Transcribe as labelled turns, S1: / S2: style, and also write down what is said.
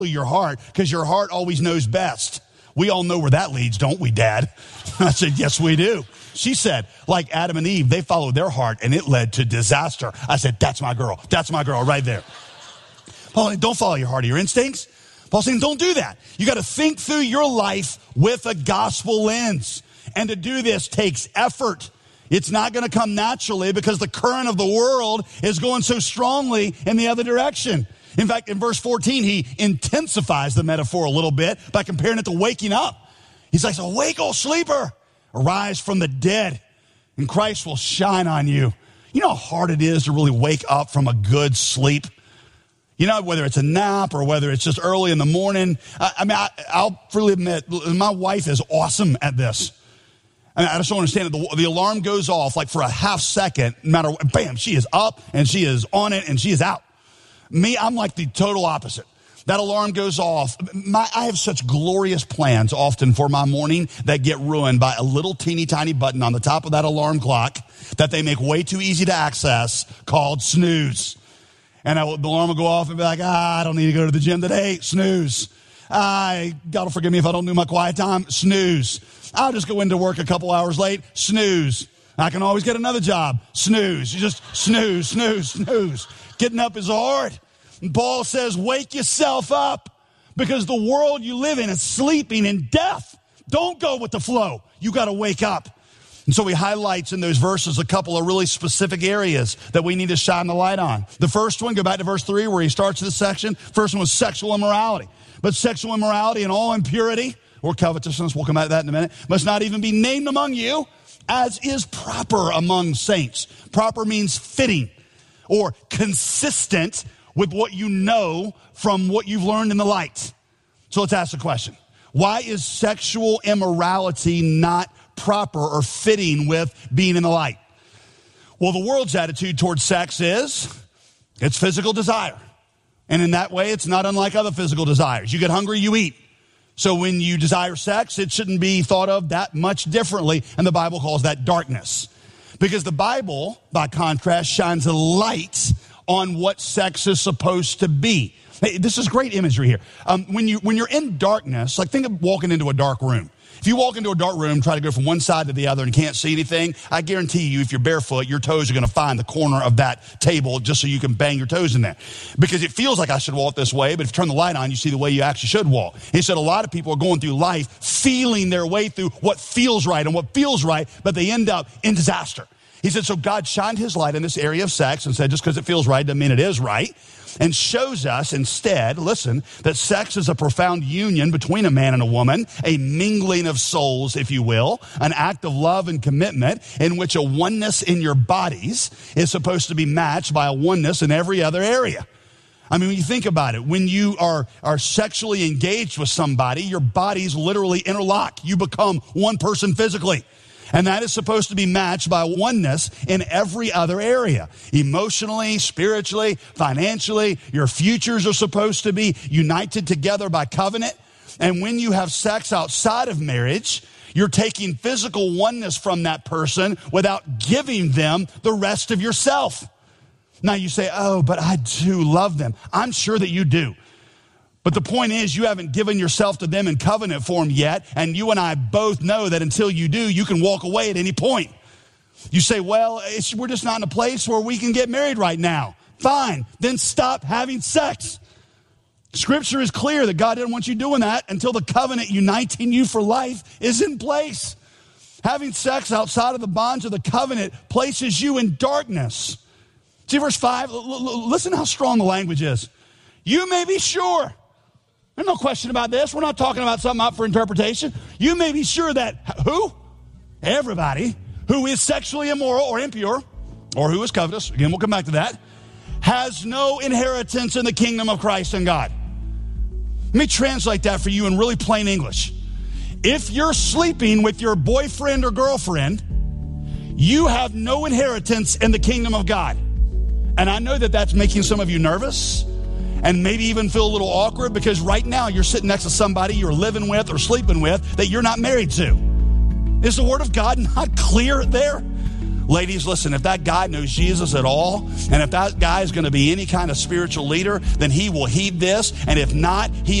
S1: your heart because your heart always knows best. We all know where that leads, don't we, Dad? I said, yes, we do. She said, like Adam and Eve, they followed their heart and it led to disaster. I said, that's my girl. That's my girl right there. Paul, don't follow your heart or your instincts. Paul's saying, don't do that. You got to think through your life with a gospel lens. And to do this takes effort. It's not going to come naturally because the current of the world is going so strongly in the other direction. In fact, in verse 14, he intensifies the metaphor a little bit by comparing it to waking up. He's like, awake, O sleeper, arise from the dead, and Christ will shine on you. You know how hard it is to really wake up from a good sleep? You know, whether it's a nap or whether it's just early in the morning. I'll freely admit, my wife is awesome at this. I just don't understand it. The alarm goes off like for a half second, no matter what, bam, she is up and she is on it and she is out. Me, I'm like the total opposite. That alarm goes off. I have such glorious plans often for my morning that get ruined by a little teeny tiny button on the top of that alarm clock that they make way too easy to access called snooze. And the alarm will go off and be like, I don't need to go to the gym today. Snooze. God will forgive me if I don't do my quiet time. Snooze. I'll just go into work a couple hours late. Snooze. I can always get another job. Snooze. You just snooze, snooze, snooze. Getting up is hard. And Paul says, wake yourself up because the world you live in is sleeping in death. Don't go with the flow. You got to wake up. And so he highlights in those verses a couple of really specific areas that we need to shine the light on. The first one, go back to verse 3 where he starts this section. First one was sexual immorality. But sexual immorality and all impurity or covetousness, we'll come back to that in a minute, must not even be named among you as is proper among saints. Proper means fitting or consistent with what you know from what you've learned in the light. So let's ask the question. Why is sexual immorality not proper or fitting with being in the light? Well, the world's attitude towards sex is it's physical desire. And in that way, it's not unlike other physical desires. You get hungry, you eat. So when you desire sex, it shouldn't be thought of that much differently. And the Bible calls that darkness. Because the Bible, by contrast, shines a light on what sex is supposed to be. Hey, this is great imagery here. When you're in darkness, like think of walking into a dark room. If you walk into a dark room, try to go from one side to the other and can't see anything, I guarantee you if you're barefoot, your toes are going to find the corner of that table just so you can bang your toes in there. Because it feels like I should walk this way, but if you turn the light on, you see the way you actually should walk. He said a lot of people are going through life feeling their way through what feels right and what feels right, but they end up in disaster. He said, so God shined his light in this area of sex and said, just because it feels right doesn't mean it is right. And shows us instead, listen, that sex is a profound union between a man and a woman, a mingling of souls, if you will, an act of love and commitment in which a oneness in your bodies is supposed to be matched by a oneness in every other area. I mean, when you think about it, when you are sexually engaged with somebody, your bodies literally interlock. You become one person physically. And that is supposed to be matched by oneness in every other area. Emotionally, spiritually, financially, your futures are supposed to be united together by covenant. And when you have sex outside of marriage, you're taking physical oneness from that person without giving them the rest of yourself. Now you say, oh, but I do love them. I'm sure that you do. But the point is, you haven't given yourself to them in covenant form yet, and you and I both know that until you do, you can walk away at any point. You say, well, we're just not in a place where we can get married right now. Fine, then stop having sex. Scripture is clear that God didn't want you doing that until the covenant uniting you for life is in place. Having sex outside of the bonds of the covenant places you in darkness. See verse 5, listen how strong the language is. You may be sure. There's no question about this. We're not talking about something up for interpretation. You may be sure that who? Everybody who is sexually immoral or impure, or who is covetous, again, we'll come back to that, has no inheritance in the kingdom of Christ and God. Let me translate that for you in really plain English. If you're sleeping with your boyfriend or girlfriend, you have no inheritance in the kingdom of God. And I know that that's making some of you nervous and maybe even feel a little awkward because right now you're sitting next to somebody you're living with or sleeping with that you're not married to. Is the word of God not clear there? Ladies, listen, if that guy knows Jesus at all, and if that guy is going to be any kind of spiritual leader, then he will heed this. And if not, he